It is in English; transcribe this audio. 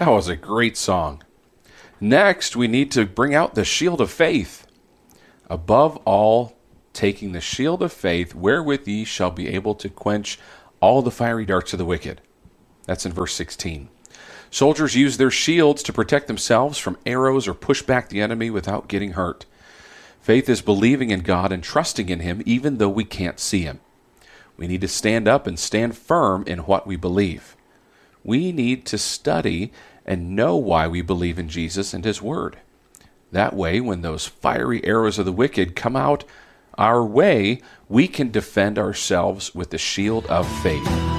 That was a great song. Next, we need to bring out the shield of faith. Above all, taking the shield of faith, wherewith ye shall be able to quench all the fiery darts of the wicked. That's in verse 16. Soldiers use their shields to protect themselves from arrows or push back the enemy without getting hurt. Faith is believing in God and trusting in Him even though we can't see Him. We need to stand up and stand firm in what we believe. We need to study and know why we believe in Jesus and His Word. That way, when those fiery arrows of the wicked come out our way, we can defend ourselves with the shield of faith.